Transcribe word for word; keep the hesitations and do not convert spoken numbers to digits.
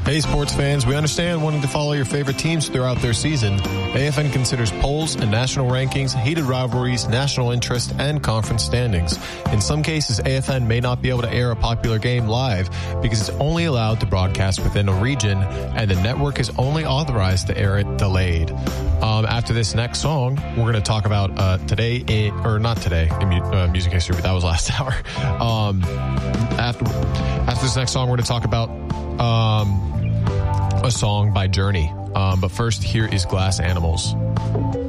Hey, sports fans, we understand wanting to follow your favorite teams throughout their season. A F N considers polls and national rankings, heated rivalries, national interest, and conference standings. In some cases, A F N may not be able to air a popular game live because it's only allowed to broadcast within a region, and the network is only authorized to air it delayed. Um, after this next song, we're going to talk about uh, today, in, or not today, in mu- uh, music history, but that was last hour. Um, after, after this next song, we're going to talk about um, a song by Journey. Um, but first, here is Glass Animals.